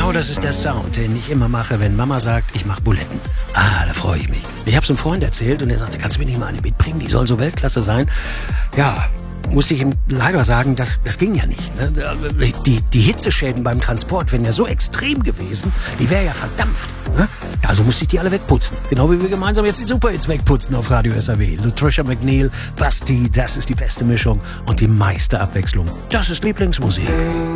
genau das ist der Sound, den ich immer mache, wenn Mama sagt, ich mache Buletten. Ah, da freue ich mich. Ich habe es einem Freund erzählt und er sagte, kannst du mir nicht mal eine mitbringen? Die soll so Weltklasse sein. Ja, musste ich ihm leider sagen, das ging ja nicht. Ne? Die Hitzeschäden beim Transport wären ja so extrem gewesen, die wäre ja verdampft. Ne? Also musste ich die alle wegputzen. Genau wie wir gemeinsam jetzt die Superhits wegputzen auf Radio SAW. Latricia McNeil, Basti, das ist die beste Mischung und die meiste Abwechslung. Das ist Lieblingsmusik.